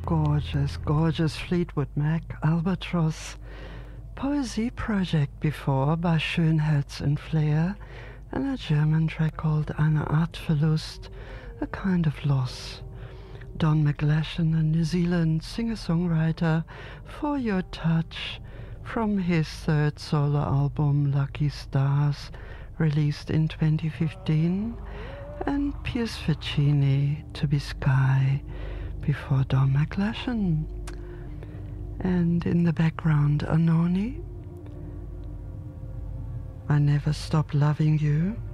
Gorgeous, gorgeous Fleetwood Mac, Albatross. Poesy project before by Schönherz and Flair, and a German track called Eine Art Verlust, a kind of loss. Don McGlashan, a New Zealand singer-songwriter, For Your Touch, from his third solo album Lucky Stars, released in 2015, and Piers Faccini, To Be Sky, before Don McGlashan. And in the background, Anoni, I Never Stop Loving You,